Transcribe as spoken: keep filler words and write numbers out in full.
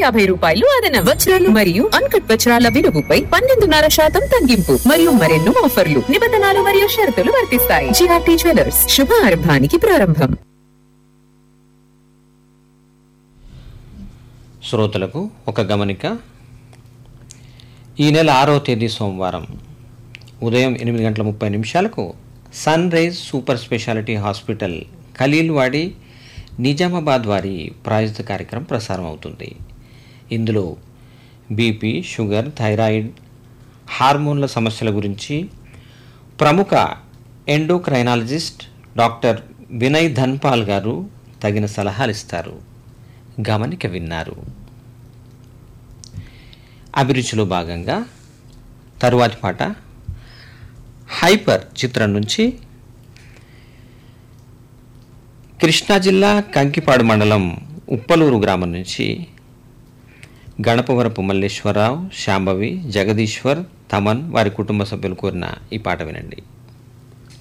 యాభై రూపాయలు అదనం. వజ్రాలు మరియు అన్కట్ వజ్రాల విలువపై పన్నెండున్నర శాతం తగ్గింపు మరియు మరెన్నో ఆఫర్లు, నిబంధనలు మరియు షరతులు వర్తిస్తాయి. జిఆర్టీ జ్యువెలర్స్, శుభారంభానికి ప్రారంభం. శ్రోతలకు ఒక గమనిక. ఈ నెల ఆరవ తేదీ సోమవారం ఉదయం ఎనిమిది గంటల ముప్పై నిమిషాలకు sun rise super speciality hospital Khaleelwadi Nizamabad వారి ప్రాయోజిత కార్యక్రమం ప్రసారం అవుతుంది. ఇందులో బీపీ, షుగర్, థైరాయిడ్, హార్మోన్ల సమస్యల గురించి ప్రముఖ ఎండోక్రైనాలజిస్ట్ డాక్టర్ వినయ్ ధన్పాల్ గారు తగిన సలహాలు ఇస్తారు. గమనిక విన్నారు. అభిరుచిలో భాగంగా తరువాతి పాట హైపర్ చిత్రం నుంచి కృష్ణా జిల్లా కంకిపాడు మండలం ఉప్పలూరు గ్రామం నుంచి గణపవరపు మల్లేశ్వరరావు, శాంభవి, జగదీశ్వర్, తమన్ వారి కుటుంబ సభ్యులు కోరిన ఈ పాట వినండి.